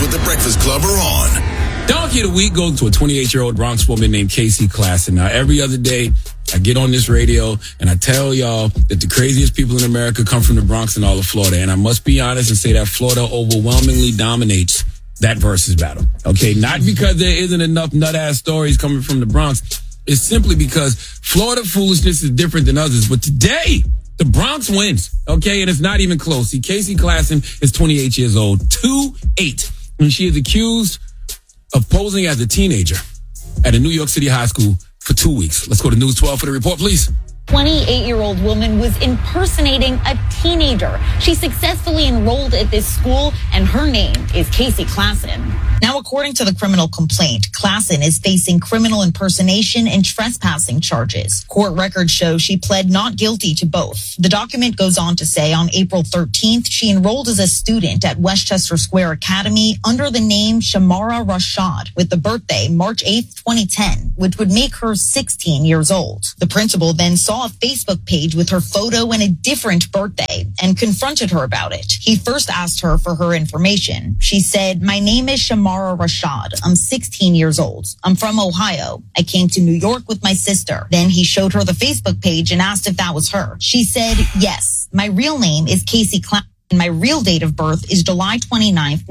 with the Breakfast Club are on. Donkey of the Week goes to a 28-year-old Bronx woman named Casey Klassen. Now, every other day, I get on this radio and I tell y'all that the craziest people in America come from the Bronx and all of Florida. And I must be honest and say that Florida overwhelmingly dominates that versus battle. Okay, not because there isn't enough nut-ass stories coming from the Bronx. It's simply because Florida foolishness is different than others. But today, the Bronx wins, okay? And it's not even close. See, Casey Klassen is 28 years old, 2'8", and she is accused of posing as a teenager at a New York City high school for 2 weeks. Let's go to News 12 for the report, please. 28-year-old woman was impersonating a teenager. She successfully enrolled at this school, and her name is Casey Klassen. Now, according to the criminal complaint, Klassen is facing criminal impersonation and trespassing charges. Court records show she pled not guilty to both. The document goes on to say on April 13th, she enrolled as a student at Westchester Square Academy under the name Shamara Rashad with the birthday March 8th, 2010, which would make her 16 years old. The principal then saw a Facebook page with her photo and a different birthday and confronted her about it. He first asked her for her information. She said, "My name is Shamara Rashad. I'm 16 years old. I'm from Ohio. I came to New York with my sister." Then he showed her the Facebook page and asked if that was her. She said, "Yes, my real name is Casey Klassen. My real date of birth is July 29th,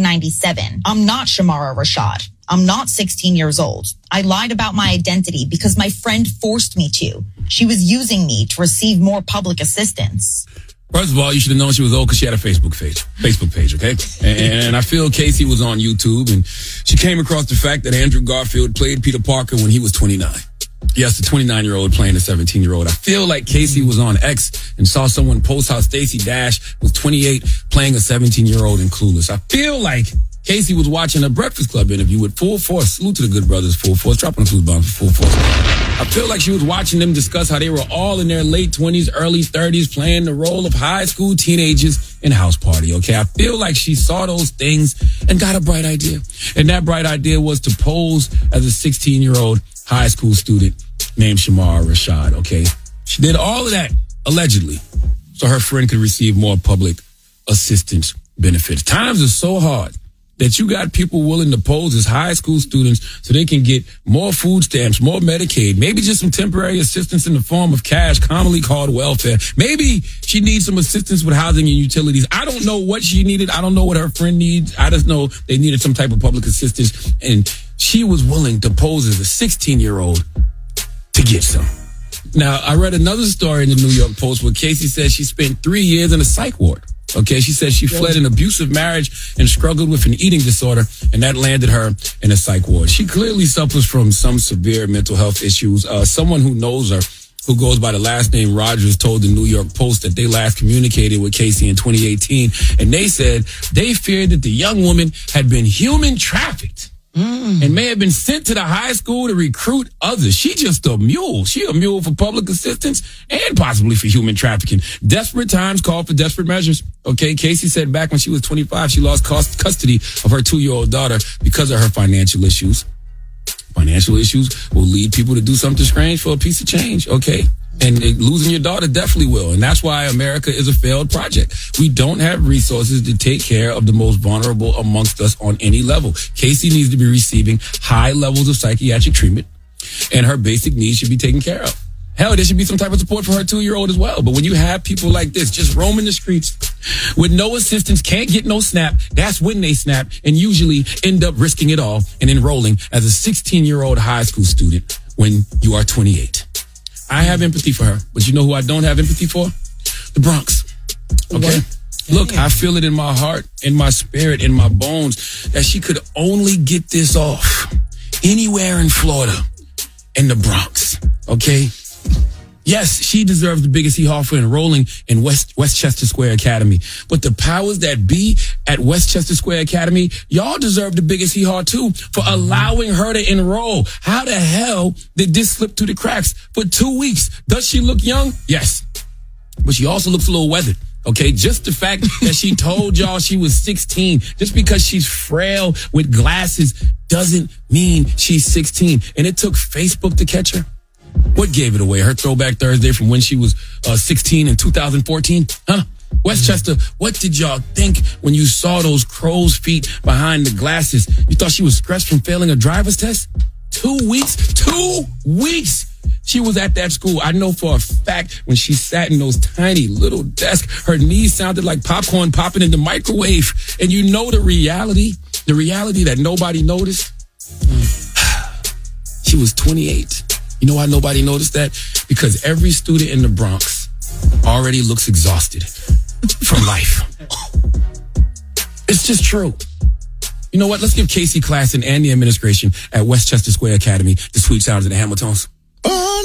1997. I'm not Shamara Rashad. I'm not 16 years old. I lied about my identity because my friend forced me to. She was using me to receive more public assistance." First of all, you should have known she was old because she had a Facebook page, okay? And I feel Casey was on YouTube, and she came across the fact that Andrew Garfield played Peter Parker when he was 29. Yes, the 29-year-old playing a 17-year-old. I feel like Casey was on X and saw someone post how Stacey Dash was 28 playing a 17-year-old in Clueless. I feel like Casey was watching a Breakfast Club interview with Full Force. Salute to the good brothers, Full Force. Dropping a clue bomb for Full Force. I feel like she was watching them discuss how they were all in their late 20s, early 30s, playing the role of high school teenagers in House Party, okay? I feel like she saw those things and got a bright idea. And that bright idea was to pose as a 16-year-old high school student named Shamara Rashad, okay? She did all of that, allegedly, so her friend could receive more public assistance benefits. Times are so hard that you got people willing to pose as high school students so they can get more food stamps, more Medicaid, maybe just some temporary assistance in the form of cash, commonly called welfare. Maybe she needs some assistance with housing and utilities. I don't know what she needed. I don't know what her friend needs. I just know they needed some type of public assistance, and she was willing to pose as a 16-year-old to get some. Now, I read another story in the New York Post where Casey says she spent 3 years in a psych ward. Okay, she said she fled an abusive marriage and struggled with an eating disorder, and that landed her in a psych ward. She clearly suffers from some severe mental health issues. Someone who knows her, who goes by the last name Rogers, told the New York Post that they last communicated with Casey in 2018, and they said they feared that the young woman had been human trafficked and may have been sent to the high school to recruit others. She just a mule. She a mule for public assistance and possibly for human trafficking. Desperate times call for desperate measures. Okay, Casey said back when she was 25, she lost custody of her 2-year-old daughter because of her financial issues. Financial issues will lead people to do something strange for a piece of change, okay? And losing your daughter definitely will. And that's why America is a failed project. We don't have resources to take care of the most vulnerable amongst us on any level. Casey needs to be receiving high levels of psychiatric treatment, and her basic needs should be taken care of. Hell, there should be some type of support for her 2-year-old as well. But when you have people like this just roaming the streets with no assistance, can't get no snap, that's when they snap and usually end up risking it all and enrolling as a 16-year-old high school student when you are 28. I have empathy for her, but you know who I don't have empathy for? The Bronx. Okay? Look, I feel it in my heart, in my spirit, in my bones that she could only get this off anywhere in Florida, in the Bronx. Okay? Yes, she deserves the biggest hee-haw for enrolling in Westchester Square Academy. But the powers that be at Westchester Square Academy, y'all deserve the biggest hee-haw too for allowing her to enroll. How the hell did this slip through the cracks for 2 weeks? Does she look young? Yes. But she also looks a little weathered. Okay, just the fact that she told y'all she was 16, just because she's frail with glasses doesn't mean she's 16. And it took Facebook to catch her. What gave it away? Her Throwback Thursday from when she was 16 in 2014? Huh? Westchester, what did y'all think when you saw those crow's feet behind the glasses? You thought she was stressed from failing a driver's test? 2 weeks? 2 weeks! She was at that school. I know for a fact when she sat in those tiny little desks, her knees sounded like popcorn popping in the microwave. And you know the reality that nobody noticed? She was 28. You know why nobody noticed that? Because every student in the Bronx already looks exhausted from life. It's just true. You know what? Let's give Casey Klassen and the administration at Westchester Square Academy the sweet sounds of the Hamiltons.